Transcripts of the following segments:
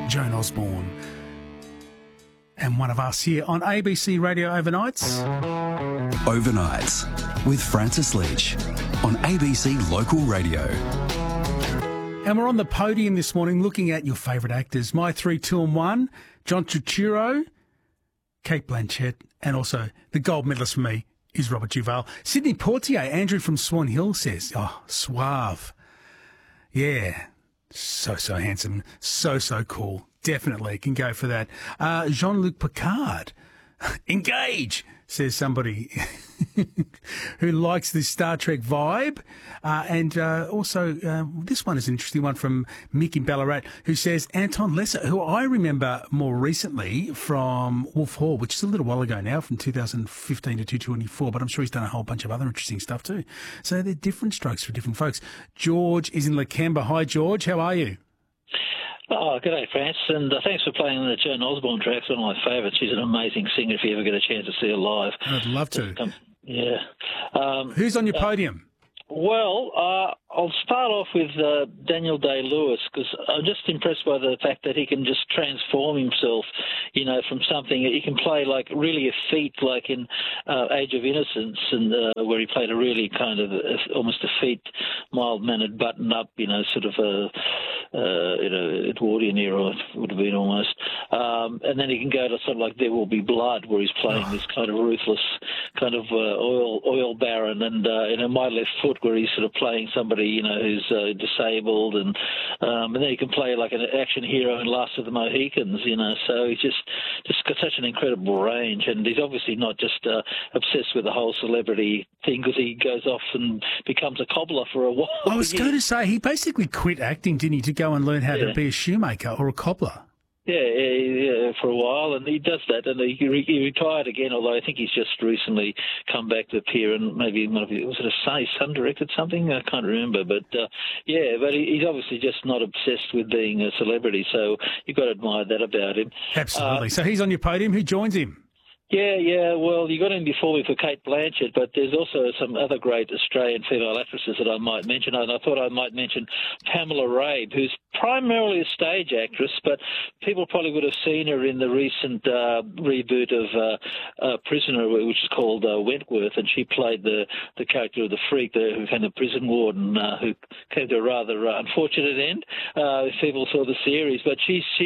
Joan Osborne. And one of us here on ABC Radio Overnights. Overnights with Francis Leach on ABC Local Radio. And we're on the podium this morning looking at your favourite actors. My 3, 2 and 1, John Turturro, Cate Blanchett, and also the gold medalist for me is Robert Duvall. Sidney Poitier, Andrew from Swan Hill says, oh, suave. Yeah, so handsome, so cool. Definitely can go for that. Jean-Luc Picard, engage, says somebody who likes this Star Trek vibe. And also, this one is an interesting one from Mick in Ballarat, who says Anton Lesser, who I remember more recently from Wolf Hall, which is a little while ago now, from 2015 to 2024, but I'm sure he's done a whole bunch of other interesting stuff too. So they're different strokes for different folks. George is in Lakemba. Hi, George. How are you? Oh, good day, France, and thanks for playing the Joan Osborne track. It's one of my favourites. She's an amazing singer if you ever get a chance to see her live. I'd love to. Yeah. Who's on your podium? Well, I'll start off with Daniel Day-Lewis, because I'm just impressed by the fact that he can just transform himself, you know, from something that he can play like really a feat, like in Age of Innocence, and where he played a really kind of almost a feat, mild-mannered, button-up, you know, sort of Edwardian era would have been almost. And then he can go to something like There Will Be Blood, where he's playing this kind of ruthless kind of oil baron, and My Left Foot, where he's sort of playing somebody, you know, who's disabled, and then he can play like an action hero in Last of the Mohicans, you know. So he's just got such an incredible range, and he's obviously not just obsessed with the whole celebrity thing, because he goes off and becomes a cobbler for a while. I was going to say, he basically quit acting, didn't he, to go and learn how to be a shoemaker or a cobbler. Yeah, for a while, and he does that, and he retired again, although I think he's just recently come back to appear, and maybe was it a son directed something? I can't remember, but but he's obviously just not obsessed with being a celebrity, so you've got to admire that about him. Absolutely. So he's on your podium. Who joins him? Yeah. Well, you got in before me for Cate Blanchett, but there's also some other great Australian female actresses that I might mention. And I thought I might mention Pamela Rabe, who's primarily a stage actress, but people probably would have seen her in the recent reboot of Prisoner, which is called Wentworth, and she played the character of the freak, who became the prison warden, who came to a rather unfortunate end. If people saw the series, but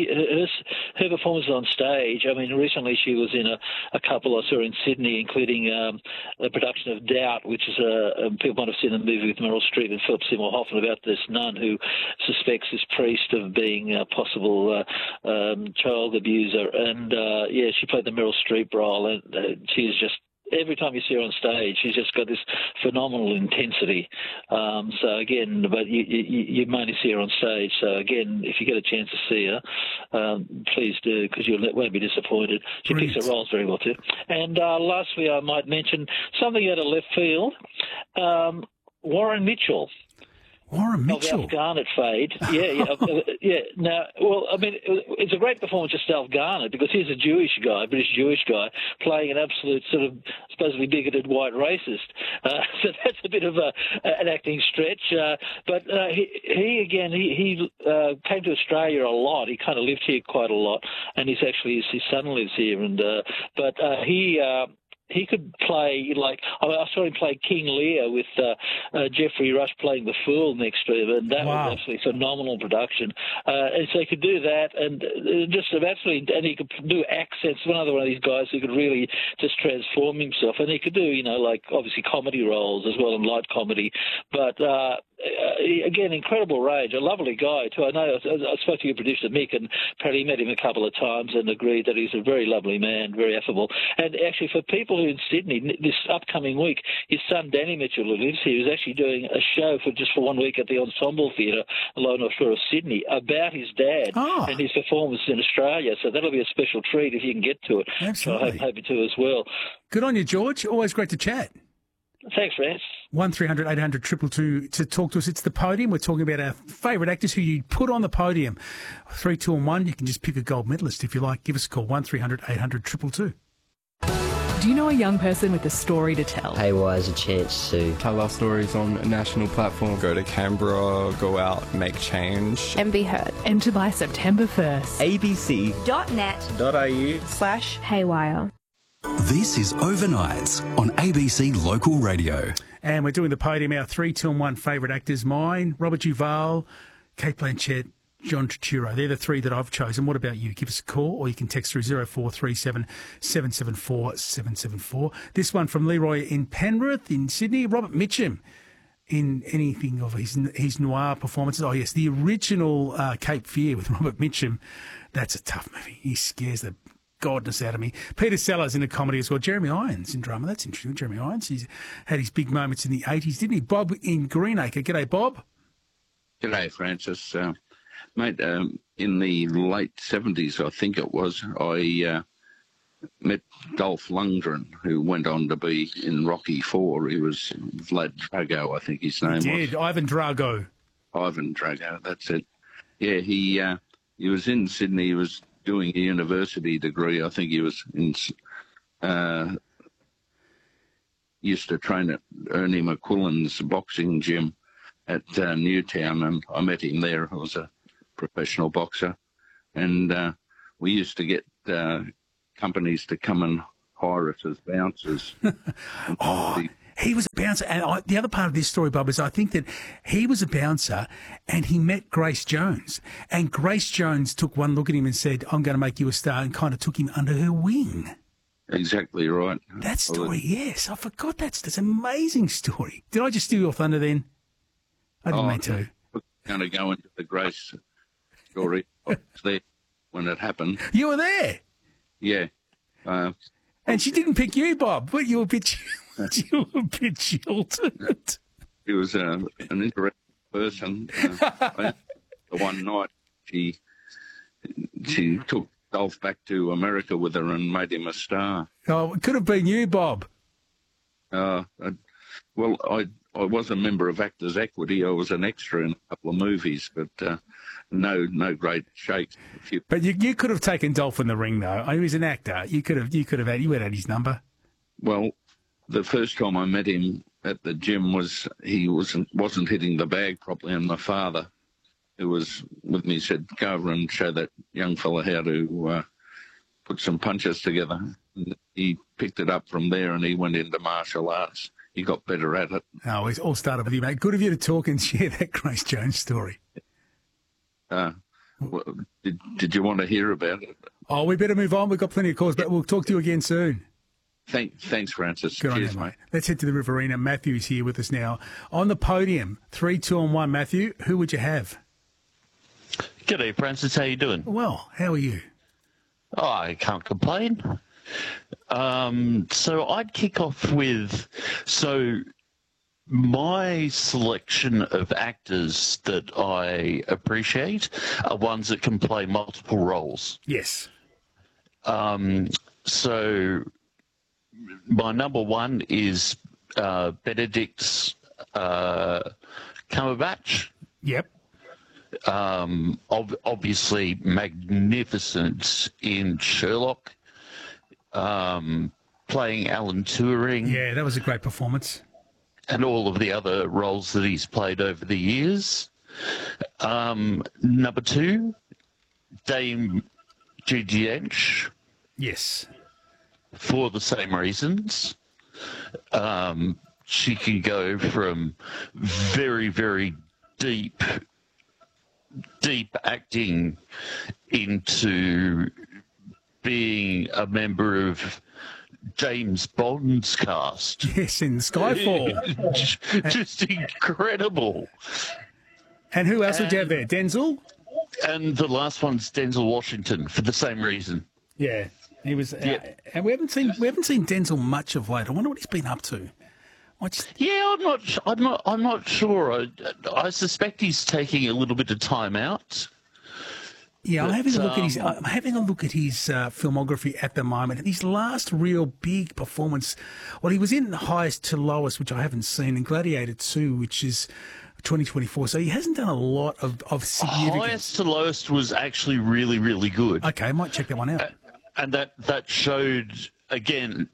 her performance on stage. I mean, recently she was in a couple I saw in Sydney, including a production of Doubt, which is people might have seen the movie with Meryl Streep and Philip Seymour Hoffman about this nun who suspects this priest of being a possible child abuser. And, she played the Meryl Streep role, and she is just, every time you see her on stage, she's just got this phenomenal intensity. So again, but you mainly see her on stage. So again, if you get a chance to see her, please do, because you won't be disappointed. She picks her roles very well too. And lastly, I might mention something out of left field. Warren Mitchell. Warren Mitchell. Of Alf Garnett fade. Yeah. Now, well, I mean, it's a great performance of Alf Garnett, because he's a British Jewish guy, playing an absolute sort of supposedly bigoted white racist. So that's a bit of an acting stretch. But he came to Australia a lot. He kind of lived here quite a lot, and his son lives here. And he could play, like, I saw him play King Lear with Geoffrey Rush playing the Fool next to him, and that was absolutely phenomenal production. And so he could do that, and just absolutely, and he could do accents. Another one of these guys who could really just transform himself, and he could do, like, obviously comedy roles as well, and light comedy, but again, incredible range. A lovely guy too. I know I spoke to your producer Mick, and apparently met him a couple of times and agreed that he's a very lovely man, very affable. And actually, for people who in Sydney this upcoming week, his son Danny Mitchell, who lives here, is actually doing a show for 1 week at the Ensemble Theatre along the shore of Sydney about his dad and his performance in Australia. So that'll be a special treat if you can get to it. Absolutely. So I'm happy to as well. Good on you, George. Always great to chat. Thanks, Rance. 1300 800 222 to talk to us. It's the podium. We're talking about our favourite actors who you put on the podium. 3, 2 and 1. You can just pick a gold medalist if you like. Give us a call. 1300 800 222. Do Do you know a young person with a story to tell? Haywire is a chance to tell our stories on a national platform. Go to Canberra, go out, make change. And be heard. Enter by September 1st. abc.net.au/haywire. This is Overnights on ABC Local Radio. And we're doing the podium, our 3, 2 and 1 favourite actors. Mine, Robert Duvall, Kate Blanchett, John Turturro. They're the three that I've chosen. What about you? Give us a call or you can text through 0437 774 774. This one from Leroy in Penrith in Sydney. Robert Mitchum in anything of his noir performances. Oh, yes, the original Cape Fear with Robert Mitchum. That's a tough movie. He scares the godness out of me. Peter Sellers in a comedy as well. Jeremy Irons in drama. That's interesting. Jeremy Irons, he's had his big moments in the 80s, didn't he? Bob in Greenacre. G'day, Bob. G'day, Francis. Mate, in the late 70s, I think it was, I met Dolph Lundgren, who went on to be in Rocky IV. He was Vlad Drago, I think his name was. Ivan Drago. Ivan Drago, that's it. Yeah, he was in Sydney. He was doing a university degree. I think he was in... used to train at Ernie McQuillan's boxing gym at Newtown, and I met him there. I was a professional boxer, and we used to get companies to come and hire us as bouncers. He was a bouncer. And the other part of this story, Bob, is I think that he was a bouncer and he met Grace Jones. And Grace Jones took one look at him and said, I'm going to make you a star, and kind of took him under her wing. Exactly right. That story, yes. I forgot that's an amazing story. Did I just steal your thunder then? I didn't mean to. I'm going to go into the Grace story. I was there when it happened. You were there? Yeah. And she didn't pick you, Bob, but you were a bit jilted. He was an interesting person. The one night she took Dolph back to America with her and made him a star. Oh, it could have been you, Bob. I was a member of Actors Equity. I was an extra in a couple of movies, but no great shakes. But you could have taken Dolph in the ring, though. He was an actor. You would have his number. Well, the first time I met him at the gym he wasn't hitting the bag properly, and my father, who was with me, said, "Go over and show that young fella how to put some punches together." And he picked it up from there, and he went into martial arts. He got better at it. Oh, it all started with you, mate. Good of you to talk and share that Grace Jones story. Did you want to hear about it? Oh, we better move on. We've got plenty of calls, but we'll talk to you again soon. Thanks, Francis. Good Cheers, on you, mate. Let's head to the Riverina. Matthew is here with us now. On the podium, 3, 2 and 1. Matthew, who would you have? G'day, Francis. How you doing? Well, how are you? Oh, I can't complain. So I'd kick off with... my selection of actors that I appreciate are ones that can play multiple roles. Yes. So my number one is Benedict Cumberbatch. Yep. Obviously magnificent in Sherlock, playing Alan Turing. Yeah, that was a great performance. And all of the other roles that he's played over the years. Number two, Dame Judi Dench. Yes. For the same reasons. She can go from very, very deep acting into being a member of James Bond's cast. Yes, in Skyfall. Just incredible. And who else would you have there? Denzel? And the last one's Denzel Washington for the same reason. Yeah, he was. And we haven't seen Denzel much of late. I wonder what he's been up to. Yeah, I'm not sure. I suspect he's taking a little bit of time out. Yeah, I'm having a look at his filmography at the moment. And his last real big performance, well, he was in Highest to Lowest, which I haven't seen, and Gladiator 2, which is 2024. So he hasn't done a lot of significance. Highest to Lowest was actually really, really good. Okay, I might check that one out. And that showed, again,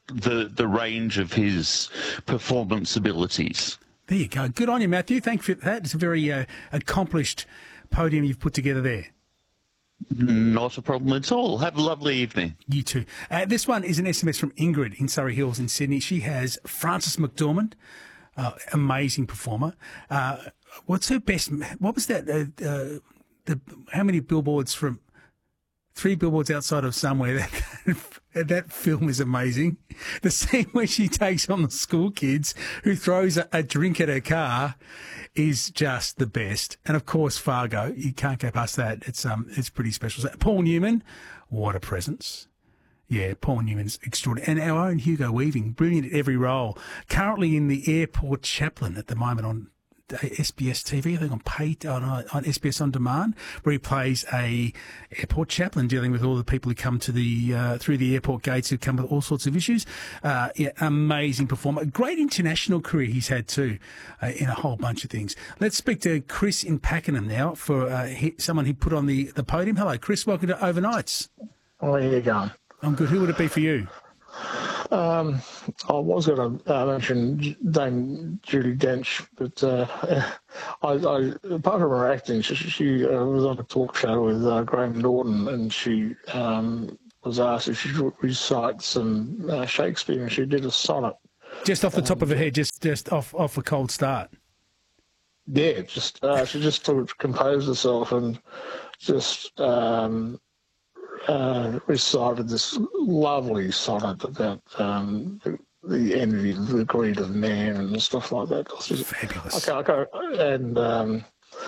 the range of his performance abilities. There you go. Good on you, Matthew. Thank you for that. It's a very accomplished podium you've put together there. Not a problem at all. Have a lovely evening. You too. This one is an SMS from Ingrid in Surrey Hills in Sydney. She has Frances McDormand, amazing performer. What's her best? What was that? How many billboards from 3 billboards outside of somewhere? That film is amazing. The scene where she takes on the school kids who throws a drink at her car is just the best. And of course, Fargo. You can't go past that. It's pretty special. Paul Newman, what a presence. Yeah, Paul Newman's extraordinary. And our own Hugo Weaving, brilliant at every role. Currently in The Airport Chaplain at the moment on SBS TV, I think on SBS On Demand, where he plays a airport chaplain dealing with all the people who come to the through the airport gates, who come with all sorts of issues. Amazing performer. A great international career he's had too, in a whole bunch of things. Let's speak to Chris in Pakenham now for someone he put on the podium. Hello, Chris. Welcome to Overnights. Well, there you go. I'm good. Who would it be for you? I was going to mention Dame Judi Dench, but apart from her acting, she was on a talk show with Graham Norton, and she was asked if she could recite some Shakespeare, and she did a sonnet. Just off the top of her head, just off a cold start. Yeah, she just sort of composed herself and just recited this lovely sonnet about the envy, the greed of man and stuff like that. Fabulous. Okay. And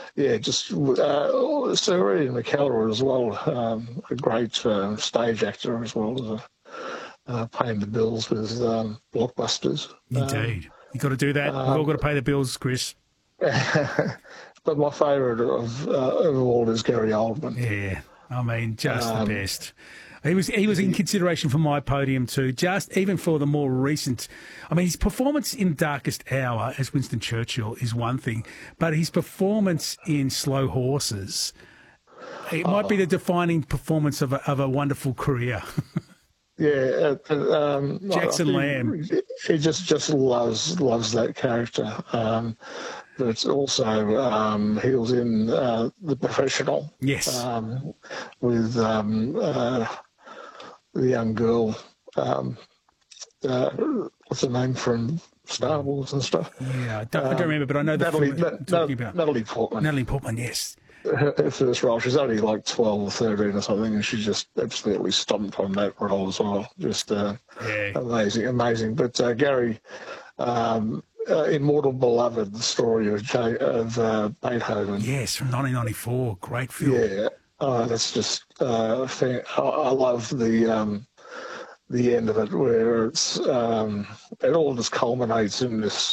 Sir Ian McKellar as well, a great stage actor as well as paying the bills with blockbusters. Indeed. You've got to do that. We've all got to pay the bills, Chris. But my favourite of all is Gary Oldman. Yeah. I mean, just the best. He was in consideration for my podium too, just even for the more recent. I mean, his performance in Darkest Hour as Winston Churchill is one thing, but his performance in Slow Horses, it might be the defining performance of a wonderful career. Yeah, Jackson Lamb. He just loves that character. But also he was in The Professional. Yes. With the young girl. What's her name from Star Wars and stuff? Yeah, I don't remember, but I know Natalie Portman. Natalie Portman, yes. Her first role, she's only like 12 or 13 or something, and she just absolutely stomped on that role as well. Just amazing. But Gary, Immortal Beloved, the story of Beethoven. Yes, from 1994, great film. Yeah, that's just I love the end of it, where it's it all just culminates in this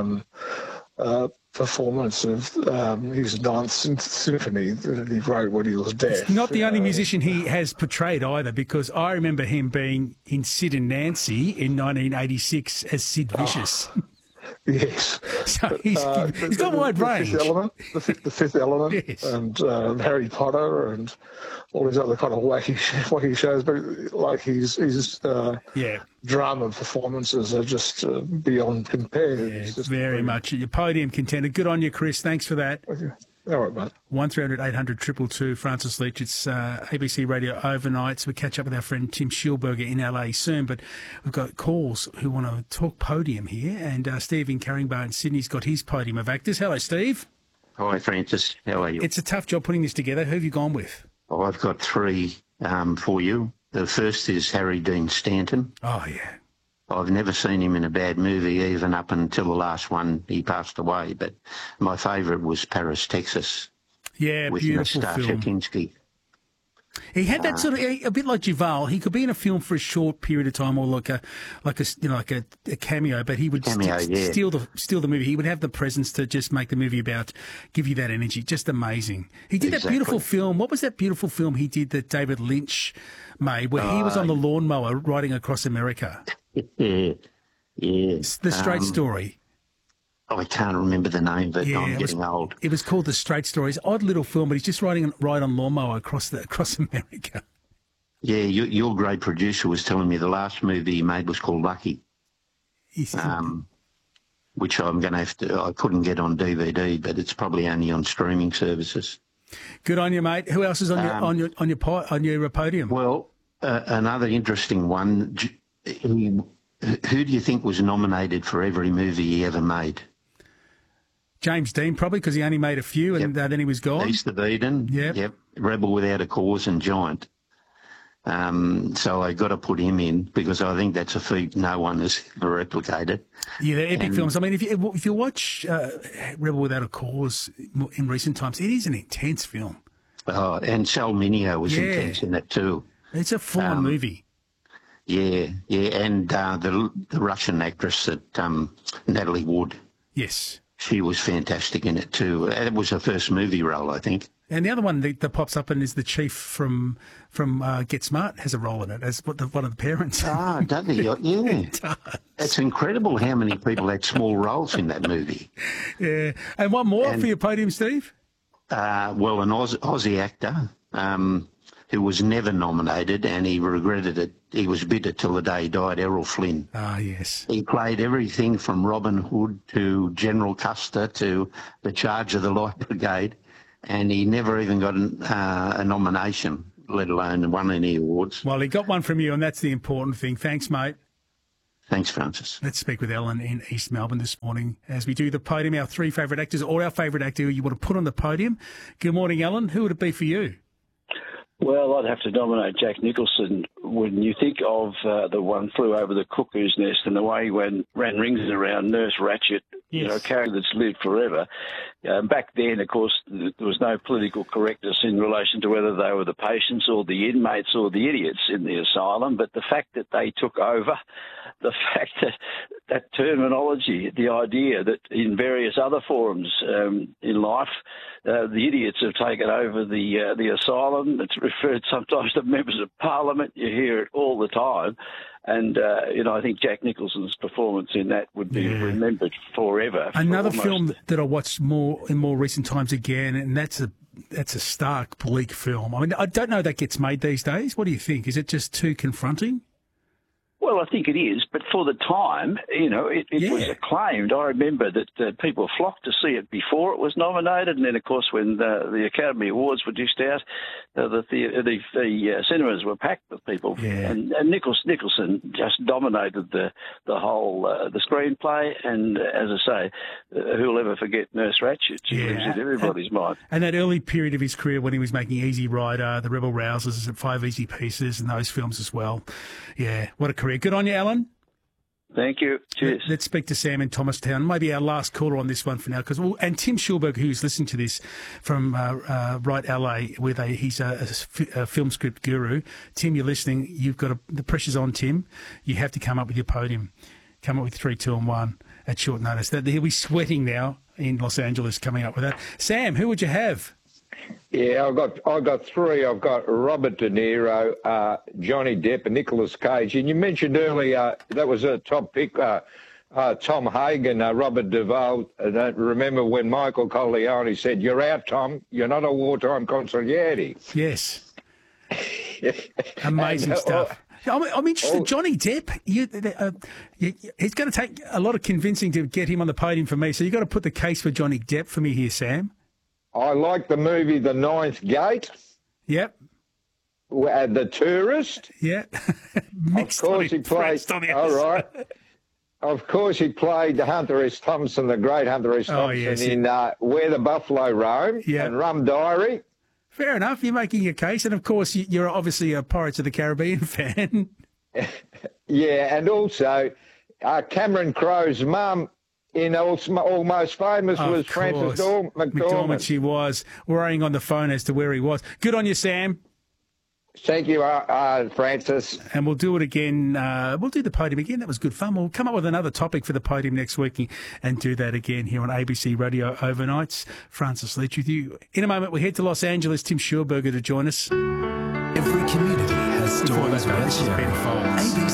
performance of his Ninth Symphony that he wrote when he was dead. He's not the only musician he has portrayed either, because I remember him being in Sid and Nancy in 1986 as Sid Vicious. Yes. So he's got a wide range. The Fifth Element, yes. And Harry Potter and all these other kind of wacky shows, but like his drama performances are just beyond compare. Yeah, very much. Your podium contender. Good on you, Chris. Thanks for that. Okay. All right, mate. 1300 800 222, Francis Leach. It's ABC Radio Overnights. We catch up with our friend Tim Schulberger in LA soon, but we've got calls who want to talk podium here, and Steve in Carringbar in Sydney's got his podium of actors. Hello, Steve. Hi, Francis. How are you? It's a tough job putting this together. Who have you gone with? Oh, I've got 3 for you. The first is Harry Dean Stanton. Oh, yeah. I've never seen him in a bad movie, even up until the last one. He passed away. But my favourite was Paris, Texas. Yeah, with beautiful Nastassja film. Kinski. He had that sort of a bit like Duval. He could be in a film for a short period of time, or like a cameo. But he would steal the movie. He would have the presence to just make the movie about, give you that energy. Just amazing. He did that beautiful film. What was that beautiful film he did that David Lynch made, where he was on the lawnmower riding across America? Yeah. The Straight Story. I can't remember the name, but I'm getting old. It was called The Straight Story. It's an odd little film, but he's just riding on lawnmower across America. Yeah, your great producer was telling me the last movie he made was called Lucky, which I'm going to have to. I couldn't get on DVD, but it's probably only on streaming services. Good on you, mate. Who else is on your podium? Well, another interesting one. Who do you think was nominated for every movie he ever made? James Dean, probably, because he only made a few, and then he was gone. East of Eden. Yep. Rebel Without a Cause and Giant. So I got to put him in because I think that's a feat no one has ever replicated. Yeah, they're epic films. I mean, if you watch Rebel Without a Cause in recent times, it is an intense film. Oh, and Sal Mineo was intense in that too. It's a full movie. Yeah, and the Russian actress that Natalie Wood. Yes. She was fantastic in it too. It was her first movie role, I think. And the other one that pops up and is the chief from Get Smart has a role in it as one of the parents. Ah, does he? Yeah. It does. It's incredible how many people had small roles in that movie. Yeah. And one more for your podium, Steve? Well, an Aussie actor who was never nominated and he regretted it. He was bitter till the day he died, Errol Flynn. Ah, yes. He played everything from Robin Hood to General Custer to the Charge of the Light Brigade, and he never even got a nomination, let alone won any awards. Well, he got one from you, and that's the important thing. Thanks, mate. Thanks, Francis. Let's speak with Ellen in East Melbourne this morning as we do the podium, our three favourite actors, or our favourite actor who you want to put on the podium. Good morning, Ellen. Who would it be for you? Well, I'd have to nominate Jack Nicholson. When you think of the One Flew Over the Cuckoo's Nest and the way he ran rings around Nurse Ratched, a character that's lived forever. Back then, of course, there was no political correctness in relation to whether they were the patients or the inmates or the idiots in the asylum, but the fact that they took over, the fact that terminology, the idea that in various other forums in life, the idiots have taken over the asylum. It's referred sometimes to members of parliament. You hear it all the time. And, I think Jack Nicholson's performance in that would be remembered forever. Another film that I watched in more recent times again, and that's a stark, bleak film. I mean, I don't know if that gets made these days. What do you think? Is it just too confronting? Well, I think it is, but for the time, it was acclaimed. I remember that people flocked to see it before it was nominated, and then, of course, when the Academy Awards were dished out, the cinemas were packed with people. Yeah. And Nicholson just dominated the whole the screenplay, and as I say, who'll ever forget Nurse Ratched? She lives in everybody's mind. And that early period of his career when he was making Easy Rider, The Rebel Rousers, 5 Easy Pieces, and those films as well. Yeah, what a career. Good on you, Alan. Thank you. Cheers. Let's speak to Sam in Thomastown. Maybe our last caller on this one for now, and Tim Schulberg, who's listened to this from Right LA, he's a film script guru. Tim, you're listening. You've got the pressure's on, Tim. You have to come up with your podium. Come up with 3, 2, and 1 at short notice. He'll be sweating now in Los Angeles coming up with that. Sam, who would you have? Yeah, I've got 3. I've got Robert De Niro, Johnny Depp, and Nicolas Cage. And you mentioned earlier that was a top pick. Tom Hagen, Robert Duvall. Remember when Michael Corleone said, "You're out, Tom. You're not a wartime consigliere." Yes. Amazing stuff. I'm interested. Johnny Depp, it's going to take a lot of convincing to get him on the podium for me. So you've got to put the case for Johnny Depp for me here, Sam. I like the movie The Ninth Gate. Yep. The Tourist. Yeah. Of course he played. All right. Of course he played Hunter S. Thompson, the great Hunter S. Thompson, in Where the Buffalo Roam and Rum Diary. Fair enough. You're making your case, and of course you're obviously a Pirates of the Caribbean fan. Yeah, and also Cameron Crowe's mum in Almost Famous was Frances McDormand. She was worrying on the phone as to where he was. Good on you, Sam. Thank you, Francis. And we'll do it again. We'll do the podium again. That was good fun. We'll come up with another topic for the podium next week and do that again here on ABC Radio Overnights. Francis Leach with you. In a moment, we head to Los Angeles. Tim Schulberger to join us. Every community has stories worth sharing.